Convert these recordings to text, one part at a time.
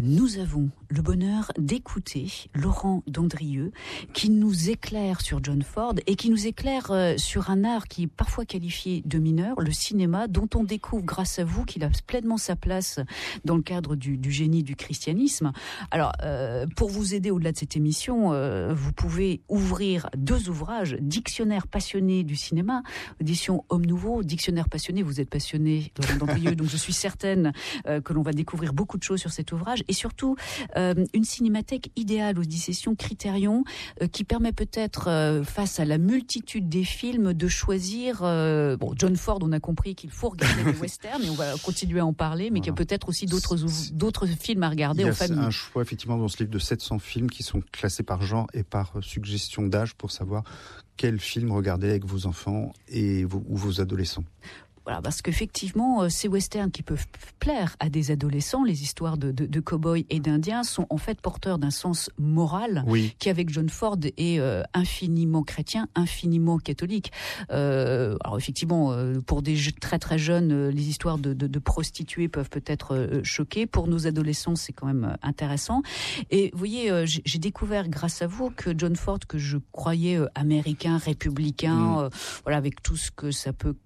Nous avons le bonheur d'écouter Laurent Dandrieux qui nous éclaire sur John Ford et qui nous éclaire sur un art qui est parfois qualifié de mineur, le cinéma, dont on découvre grâce à vous qu'il a pleinement sa place dans le cadre du génie du christianisme. Alors, pour vous aider au-delà de cette émission, vous pouvez ouvrir 2 ouvrages, Dictionnaire passionné du cinéma, édition Homme Nouveau. Dictionnaire passionné, vous êtes passionné, Laurent Dandrieux, donc je suis certaine que l'on va découvrir beaucoup de choses sur cet ouvrage. Et surtout, une cinémathèque idéale aux discussions Criterion qui permet peut-être, face à la multitude des films, de choisir... John Ford, on a compris qu'il faut regarder les westerns, et on va continuer à en parler, mais qu'il y a peut-être aussi d'autres films à regarder en famille. Il y a un choix, effectivement, dans ce livre de 700 films qui sont classés par genre et par suggestion d'âge pour savoir quel film regarder avec vos enfants ou vos adolescents. Voilà, parce qu'effectivement, ces westerns qui peuvent plaire à des adolescents, les histoires de cow-boys et d'indiens, sont en fait porteurs d'un sens moral qui, avec John Ford, est infiniment chrétien, infiniment catholique. Alors effectivement, pour des très très jeunes, les histoires de prostituées peuvent peut-être choquer. Pour nos adolescents, c'est quand même intéressant. Et vous voyez, j'ai découvert grâce à vous que John Ford, que je croyais américain, républicain, avec tout ce que ça peut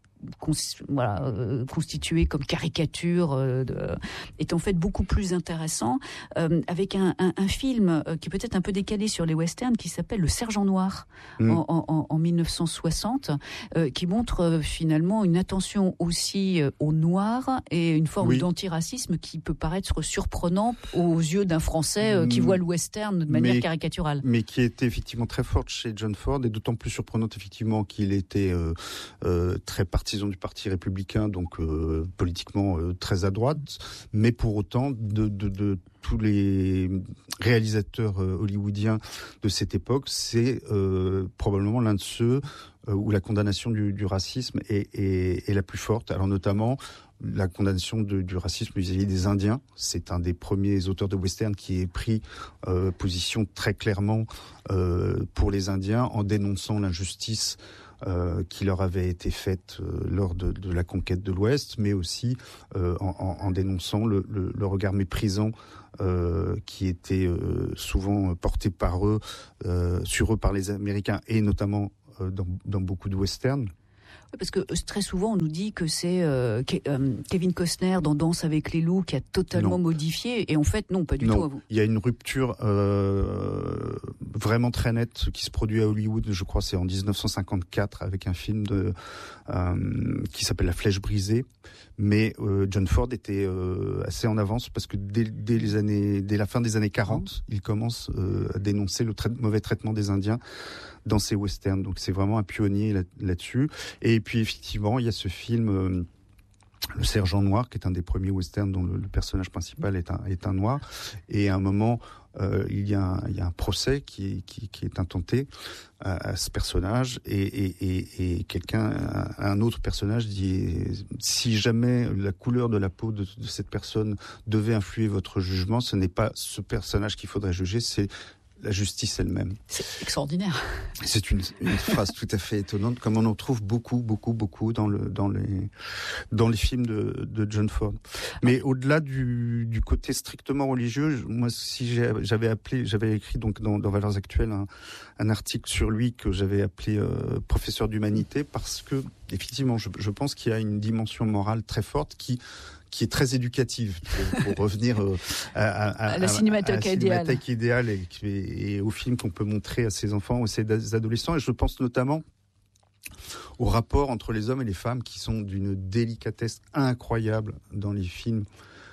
constitué comme caricature est en fait beaucoup plus intéressant, avec un film qui est peut-être un peu décalé sur les westerns, qui s'appelle Le Sergent Noir en 1960, qui montre finalement une attention aussi au noir et une forme d'antiracisme qui peut paraître surprenant aux yeux d'un Français qui voit le western de manière caricaturale. Mais qui était effectivement très forte chez John Ford, et d'autant plus surprenante effectivement qu'il était très partisan du parti républicain, donc politiquement très à droite, mais pour autant de tous les réalisateurs hollywoodiens de cette époque, c'est probablement l'un de ceux où la condamnation du racisme est la plus forte. Alors notamment la condamnation du racisme vis-à-vis des Indiens. C'est un des premiers auteurs de western qui ait pris position très clairement pour les Indiens, en dénonçant l'injustice qui leur avait été faite lors de la conquête de l'Ouest, mais aussi en dénonçant le regard méprisant qui était souvent porté sur eux par les Américains, et notamment dans beaucoup de westerns. Parce que très souvent on nous dit que c'est Kevin Costner dans Danse avec les loups qui a totalement modifié, et en fait non, pas du tout. Il y a une rupture vraiment très nette qui se produit à Hollywood, je crois c'est en 1954, avec un film qui s'appelle La Flèche brisée, mais John Ford était assez en avance, parce que dès la fin des années 40, il commence à dénoncer le mauvais traitement des Indiens dans ses westerns. Donc c'est vraiment un pionnier là-dessus. Et puis effectivement, il y a ce film Le Sergent Noir, qui est un des premiers westerns dont le personnage principal est un noir. Et à un moment, il y a un procès qui est intenté à ce personnage, et un autre personnage dit: si jamais la couleur de la peau de cette personne devait influer votre jugement, ce n'est pas ce personnage qu'il faudrait juger, c'est la justice elle-même. C'est extraordinaire. C'est une phrase tout à fait étonnante, comme on en trouve beaucoup dans les films de John Ford. Mais au-delà du côté strictement religieux, moi, j'avais écrit donc dans Valeurs Actuelles un article sur lui que j'avais appelé professeur d'humanité, parce que effectivement, je pense qu'il y a une dimension morale très forte qui est très éducative, pour revenir à la cinémathèque idéale et aux films qu'on peut montrer à ses enfants ou à ses adolescents. Et je pense notamment au rapport entre les hommes et les femmes, qui sont d'une délicatesse incroyable dans les films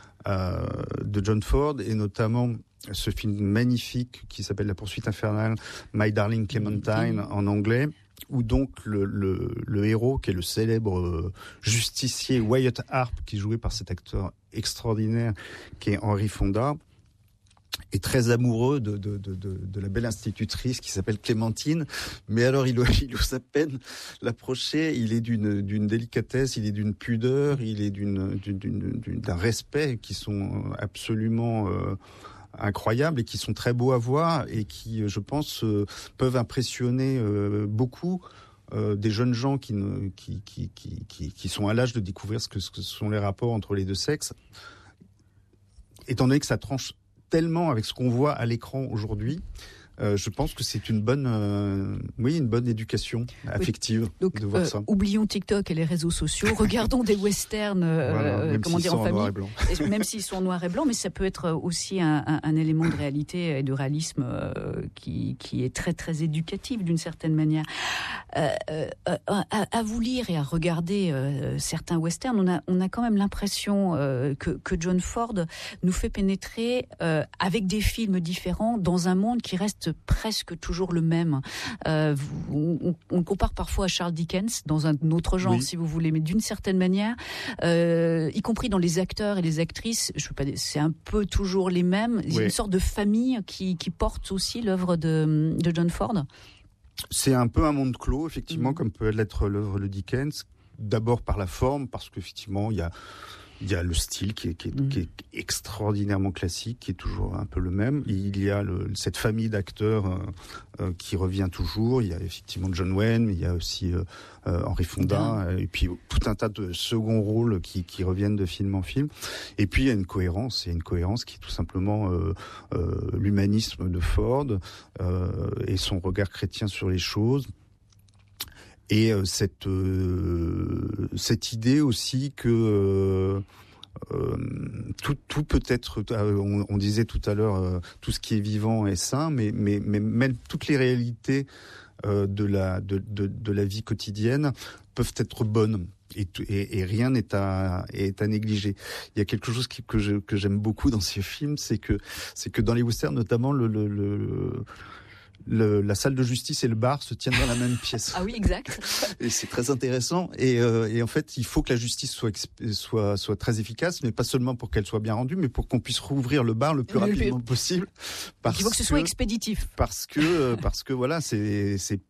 de John Ford, et notamment ce film magnifique qui s'appelle La poursuite infernale, My Darling Clementine en anglais, où donc le héros, qui est le célèbre justicier Wyatt Earp, qui est joué par cet acteur extraordinaire qui est Henry Fonda, est très amoureux de la belle institutrice qui s'appelle Clémentine, mais alors il ose à peine l'approcher. Il est d'une délicatesse, il est d'une pudeur, il est d'un respect qui sont absolument incroyables, et qui sont très beaux à voir, et qui, je pense, peuvent impressionner beaucoup des jeunes gens qui sont à l'âge de découvrir ce que sont les rapports entre les deux sexes, étant donné que ça tranche tellement avec ce qu'on voit à l'écran aujourd'hui. Je pense que c'est une bonne éducation affective de voir ça. Oublions TikTok et les réseaux sociaux, regardons des westerns, en famille, même s'ils sont en noir et blanc, mais ça peut être aussi un élément de réalité et de réalisme qui est très très éducatif d'une certaine manière. À vous lire et à regarder certains westerns, on a quand même l'impression que John Ford nous fait pénétrer avec des films différents dans un monde qui reste presque toujours le même. On le compare parfois à Charles Dickens, dans un autre genre, si vous voulez, mais d'une certaine manière, y compris dans les acteurs et les actrices, c'est un peu toujours les mêmes. Il y a une sorte de famille qui porte aussi l'œuvre de John Ford. C'est un peu un monde clos, effectivement, comme peut l'être l'œuvre de Dickens. D'abord par la forme, parce qu'effectivement, il y a le style qui est extraordinairement classique, qui est toujours un peu le même. Il y a cette famille d'acteurs qui revient toujours. Il y a effectivement John Wayne, mais il y a aussi Henry Fonda, et puis tout un tas de seconds rôles qui reviennent de film en film. Et puis il y a une cohérence qui est tout simplement l'humanisme de Ford et son regard chrétien sur les choses. Et cette idée aussi que tout peut être, on disait tout à l'heure, tout ce qui est vivant est sain, mais même toutes les réalités de la vie quotidienne peuvent être bonnes. Et rien n'est à négliger. Il y a quelque chose que j'aime beaucoup dans ces films, c'est que dans les westerns, notamment la salle de justice et le bar se tiennent dans la même pièce. Ah oui, exact. Et c'est très intéressant. Et en fait, il faut que la justice soit très efficace, mais pas seulement pour qu'elle soit bien rendue, mais pour qu'on puisse rouvrir le bar le plus rapidement possible. Il faut que ce soit expéditif. Parce que voilà, si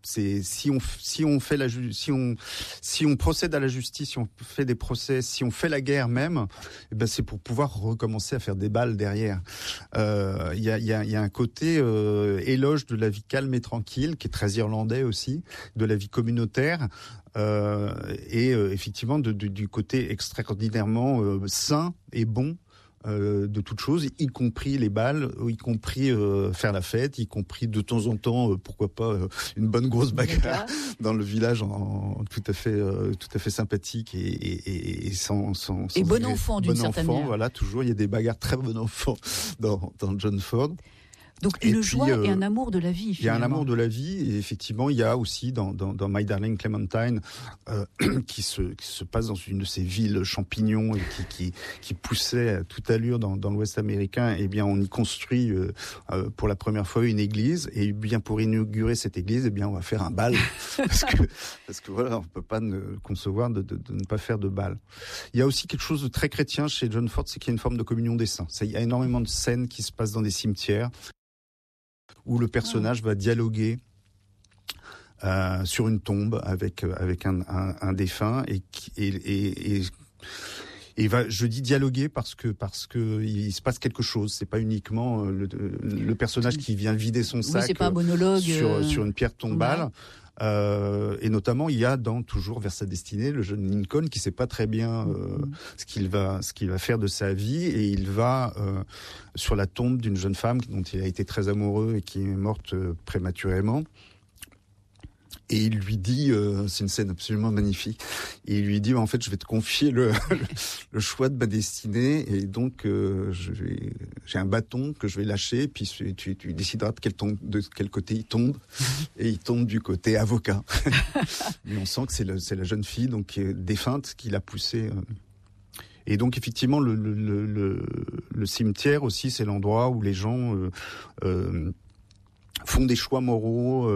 on procède à la justice, si on fait des procès, si on fait la guerre même, eh ben c'est pour pouvoir recommencer à faire des balles derrière. Il y a un côté éloge de la vie calme et tranquille, qui est très irlandais aussi, de la vie communautaire, et effectivement du côté extraordinairement sain et bon de toute chose, y compris les balles, y compris faire la fête, y compris de temps en temps, pourquoi pas une bonne grosse bagarre dans le village, tout à fait sympathique et sans et bon enfant d'une certaine manière. Voilà, toujours il y a des bagarres très bon enfant dans John Ford. Donc une joie et un amour de la vie. Il y a un amour de la vie, et effectivement, il y a aussi dans My Darling Clementine, qui se passe dans une de ces villes champignons et qui poussait à toute allure dans l'Ouest américain. Eh bien, on y construit pour la première fois une église, et bien pour inaugurer cette église, eh bien, on va faire un bal parce que voilà, on peut pas concevoir de ne pas faire de bal. Il y a aussi quelque chose de très chrétien chez John Ford, c'est qu'il y a une forme de communion des saints. Il y a énormément de scènes qui se passent dans des cimetières, où le personnage va dialoguer sur une tombe avec un défunt et je dis dialoguer parce que il se passe quelque chose. C'est pas uniquement le personnage qui vient vider son sac, c'est pas un monologue sur une pierre tombale. Et notamment, il y a dans Toujours vers sa destinée le jeune Lincoln qui sait pas très bien ce qu'il va faire de sa vie, et il va sur la tombe d'une jeune femme dont il a été très amoureux et qui est morte prématurément. Et il lui dit, c'est une scène absolument magnifique, il lui dit, en fait, je vais te confier le choix de ma destinée, et donc j'ai un bâton que je vais lâcher, puis tu décideras de quel côté il tombe, et il tombe du côté avocat. Mais on sent que c'est la jeune fille donc qui est défunte qui l'a poussé. Et donc effectivement, le cimetière aussi, c'est l'endroit où les gens font des choix moraux.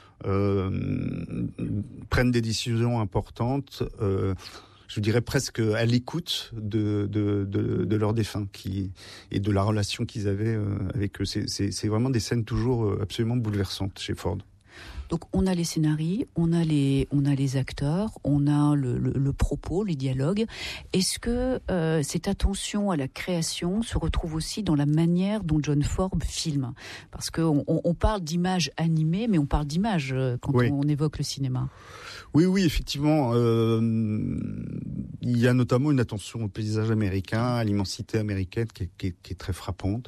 Prennent des décisions importantes, je dirais presque à l'écoute de leurs défunts et de la relation qu'ils avaient avec eux. C'est vraiment des scènes toujours absolument bouleversantes chez Ford. Donc on a les scénarios, on a les acteurs, on a le propos, les dialogues. Est-ce que cette attention à la création se retrouve aussi dans la manière dont John Ford filme ? Parce qu'on parle d'images animées, mais on parle d'images quand on évoque le cinéma. Oui, effectivement. Il y a notamment une attention au paysage américain, à l'immensité américaine qui est très frappante.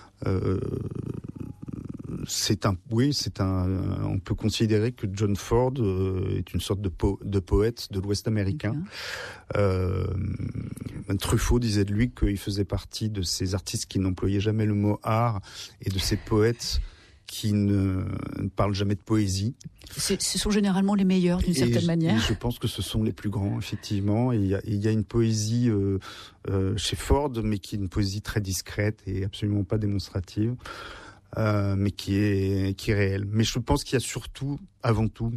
On peut considérer que John Ford est une sorte de poète de l'Ouest américain. Truffaut disait de lui qu'il faisait partie de ces artistes qui n'employaient jamais le mot art et de ces poètes qui ne parlent jamais de poésie. Ce sont généralement les meilleurs, d'une certaine manière. Et je pense que ce sont les plus grands, effectivement. Et il y a une poésie chez Ford, mais qui est une poésie très discrète et absolument pas démonstrative, mais qui est réelle. Mais je pense qu'il y a surtout, avant tout,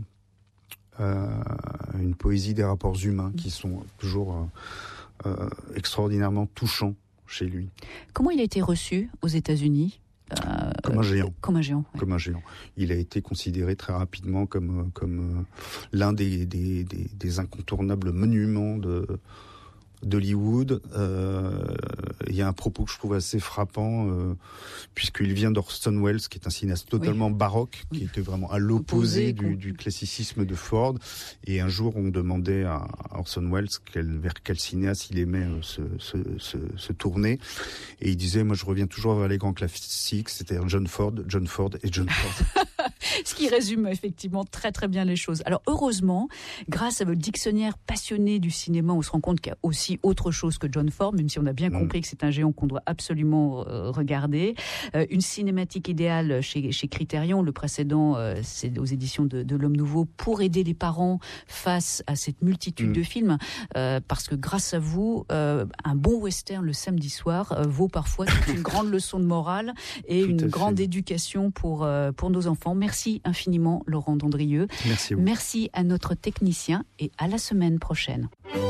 une poésie des rapports humains qui sont toujours extraordinairement touchants chez lui. Comment il a été reçu aux États-Unis ? Comme un géant. Comme un géant. Ouais. Comme un géant. Il a été considéré très rapidement comme l'un des incontournables monuments d'Hollywood. Il y a un propos que je trouve assez frappant, puisqu'il vient d'Orson Welles, qui est un cinéaste totalement baroque, qui était vraiment à l'opposé du classicisme de Ford. Et un jour, on demandait à Orson Welles vers quel cinéaste il aimait se tourner. Et il disait, moi je reviens toujours vers les grands classiques, c'est-à-dire John Ford et John Ford. Ce qui résume effectivement très très bien les choses. Alors heureusement, grâce à votre dictionnaire passionné du cinéma, on se rend compte qu'il y a aussi autre chose que John Ford, même si on a bien compris que c'est un géant qu'on doit absolument regarder. Une cinématique idéale chez Criterion, le précédent c'est aux éditions de L'Homme Nouveau, pour aider les parents face à cette multitude de films, parce que grâce à vous, un bon western le samedi soir vaut parfois une grande leçon de morale et une grande éducation pour nos enfants. Merci infiniment Laurent Dandrieux. Merci à vous. Merci à notre technicien et à la semaine prochaine.